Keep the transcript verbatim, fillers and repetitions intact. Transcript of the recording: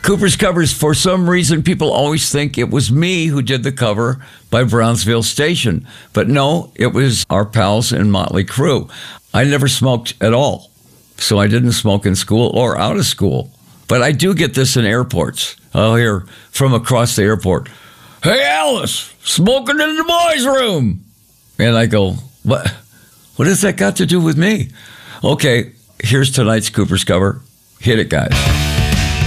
Cooper's Covers, for some reason, people always think it was me who did the cover by Brownsville Station. But no, it was our pals in Motley Crue. I never smoked at all, so I didn't smoke in school or out of school. But I do get this in airports. I'll hear from across the airport, "Hey, Alice, smoking in the boys' room." And I go, what? What has that got to do with me? Okay, here's tonight's Cooper's Cover. Hit it, guys.